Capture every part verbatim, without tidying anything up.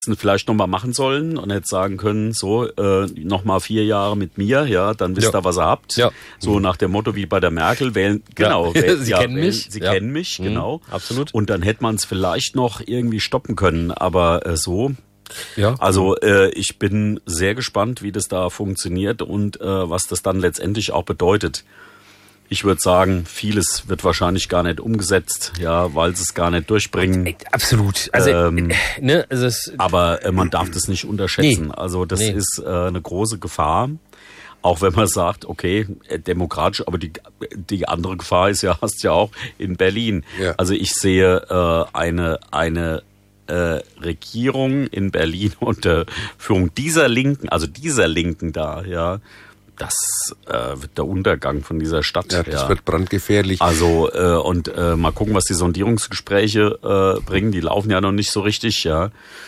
vielleicht nochmal machen sollen und jetzt sagen können, so, äh, nochmal vier Jahre mit mir, ja, dann wisst ihr, ja. was ihr habt. Ja. So nach dem Motto wie bei der Merkel, wählen, genau. Ja. Wählen, Sie ja, kennen wählen, mich. Sie ja. kennen mich, mhm. genau. Absolut. Und dann hätte man es vielleicht noch irgendwie stoppen können, aber äh, so. Ja. Also äh, ich bin sehr gespannt, wie das da funktioniert und äh, was das dann letztendlich auch bedeutet. Ich würde sagen, vieles wird wahrscheinlich gar nicht umgesetzt, ja, weil sie es gar nicht durchbringen. Absolut. Also, ähm, ne, also es, aber äh, man darf das nicht unterschätzen. Nee. Also das nee. ist äh, eine große Gefahr. Auch wenn man sagt, okay, demokratisch, aber die die andere Gefahr ist ja, hast ja auch in Berlin. Ja. Also ich sehe äh, eine eine äh, Regierung in Berlin unter Führung dieser Linken, also dieser Linken da, ja. Das äh, wird der Untergang von dieser Stadt. Ja, das ja. wird brandgefährlich. Also äh, und äh, mal gucken, was die Sondierungsgespräche äh, bringen. Die laufen ja noch nicht so richtig, ja.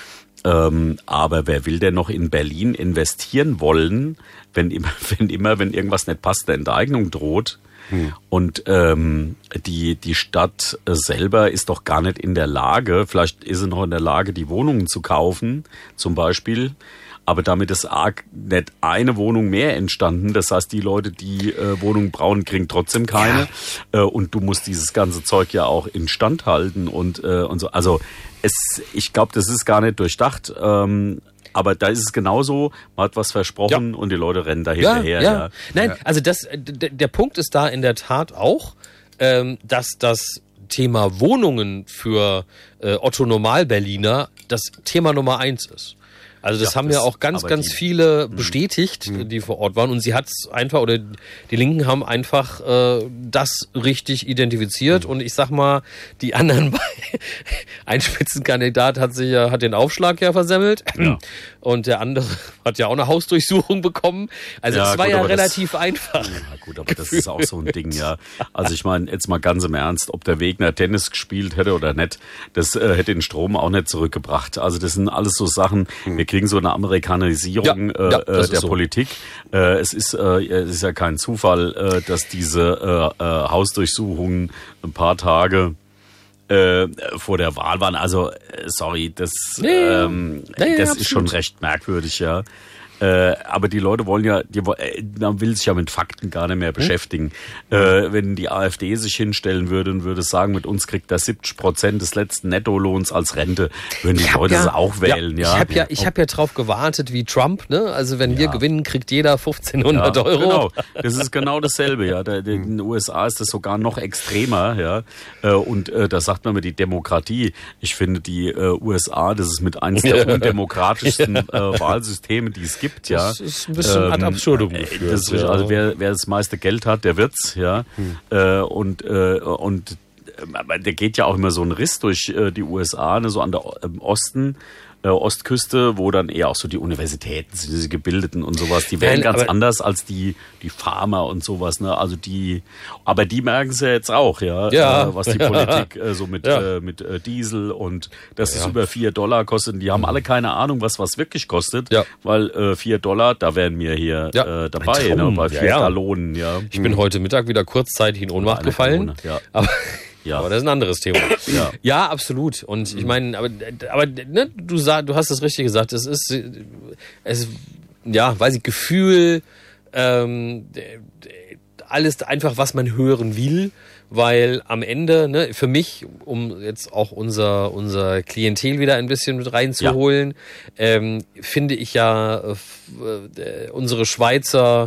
Ähm, aber wer will denn noch in Berlin investieren wollen, wenn immer, wenn immer, wenn irgendwas nicht passt, eine Enteignung droht? Hm. Und ähm, die die Stadt selber ist doch gar nicht in der Lage. Vielleicht ist sie noch in der Lage, die Wohnungen zu kaufen, zum Beispiel. Aber damit ist arg nicht eine Wohnung mehr entstanden. Das heißt, die Leute, die äh, Wohnungen brauchen, kriegen trotzdem keine. Ja. Äh, und du musst dieses ganze Zeug ja auch instand halten und äh, und so. Also es, ich glaube, das ist gar nicht durchdacht. Ähm, aber da ist es genauso. Man hat was versprochen ja. und die Leute rennen da hinterher. Ja, ja. Ja. Nein, ja. also das, d- der Punkt ist da in der Tat auch, ähm, dass das Thema Wohnungen für äh, Otto Normalberliner das Thema Nummer eins ist. Also das ja, haben das, ja auch ganz, ganz die, viele bestätigt, mh. die vor Ort waren. Und sie hat es einfach, oder die Linken haben einfach äh, das richtig identifiziert. Mhm. Und ich sag mal, die anderen beiden, ein Spitzenkandidat hat sich ja, hat den Aufschlag ja versemmelt. Ja. Und der andere hat ja auch eine Hausdurchsuchung bekommen. Also es ja, war gut, ja relativ das, einfach. Ja gut, aber das ist auch so ein Ding, ja. Also ich meine, jetzt mal ganz im Ernst, ob der Wegner Tennis gespielt hätte oder nicht, das äh, hätte den Strom auch nicht zurückgebracht. Also das sind alles so Sachen, mhm. wir kriegen so eine Amerikanisierung ja, ja, äh, der so. Politik. Äh, es ist äh, es ist ja kein Zufall, äh, dass diese äh, äh, Hausdurchsuchungen ein paar Tage äh, vor der Wahl waren. Also äh, sorry, das nee, ähm, nee, das ist schon recht merkwürdig, ja. Äh, aber die Leute wollen ja, die, äh, man will sich ja mit Fakten gar nicht mehr beschäftigen. Hm? Äh, wenn die AfD sich hinstellen würde und würde sagen, mit uns kriegt er siebzig Prozent des letzten Nettolohns als Rente, würden die Leute ja, das auch wählen. Ja, ja. Ich habe ja, ich habe ja drauf gewartet wie Trump, ne? Also wenn ja. wir gewinnen, kriegt jeder fünfzehnhundert ja, Euro. Genau, das ist genau dasselbe. Ja, in den U S A ist das sogar noch extremer. Ja, und äh, da sagt man mit die Demokratie. Ich finde die äh, U S A, das ist mit eines der undemokratischsten äh, Wahlsysteme, die es gibt. Ja, das ist ein bisschen ähm, ad absurdum geführt. Das ist, also wer, wer das meiste Geld hat, der wird's, ja. Hm. Äh, und äh, und äh, der geht ja auch immer so ein Riss durch äh, die U S A, ne, so an der im Osten. Äh, Ostküste, wo dann eher auch so die Universitäten, diese Gebildeten und sowas, die werden Nein, ganz anders als die die Farmer und sowas, ne? Also die, aber die merken es ja jetzt auch, ja, ja. Äh, was die Politik äh, so mit ja. äh, mit äh, Diesel und dass ja. es über vier Dollar kostet. Die haben alle keine Ahnung, was was wirklich kostet, ja. weil äh, vier Dollar, da wären wir hier ja. äh, dabei, ne? Bei vier ja, Gallonen, ja. Ich bin heute Mittag wieder kurzzeitig in Ohnmacht gefallen, ja. aber Ja. Aber das ist ein anderes Thema. Ja, ja absolut. Und ich meine, aber, aber ne, du, sag, du hast es richtig gesagt. Es ist, es, ja, weiß ich, Gefühl, ähm, alles einfach, was man hören will, weil am Ende, ne, für mich, um jetzt auch unser unser Klientel wieder ein bisschen mit reinzuholen, ja. ähm, finde ich ja äh, unsere Schweizer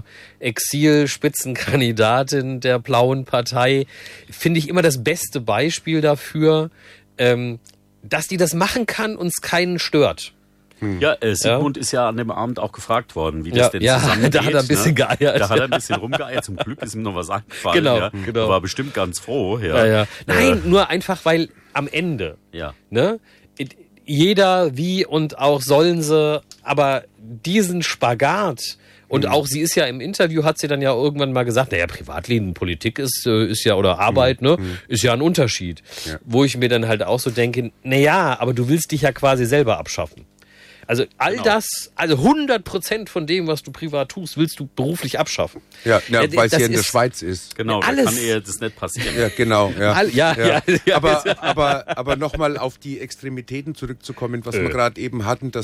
Exil-Spitzenkandidatin der Blauen Partei, finde ich immer das beste Beispiel dafür, ähm, dass die das machen kann und es keinen stört. Hm. Ja, äh, Sigmund ja. ist ja an dem Abend auch gefragt worden, wie das ja, denn ja, zusammengeht. Da hat er ein bisschen ne? geeiert. Da hat er ein bisschen rumgeeiert. Zum Glück ist ihm noch was eingefallen. Genau, ja. genau. Er war bestimmt ganz froh. Ja. Ja, ja. Nein, äh. nur einfach, weil am Ende, ja. ne, jeder wie und auch sollen sie, aber diesen Spagat, und mhm. auch sie ist ja im Interview, hat sie dann ja irgendwann mal gesagt, naja, Privatleben, Politik ist, ist ja, oder Arbeit, mhm. ne, ist ja ein Unterschied. Ja. Wo ich mir dann halt auch so denke, naja, aber du willst dich ja quasi selber abschaffen. Also all Genau. das, also hundert Prozent von dem, was du privat tust, willst du beruflich abschaffen. Ja, ja Äh, weil es das hier in der ist- Schweiz ist. Genau, da Alles- kann eher das nicht passieren. Ja, genau. Ja, All- ja, ja, ja. Aber, aber, aber nochmal auf die Extremitäten zurückzukommen, was wir gerade eben hatten, dass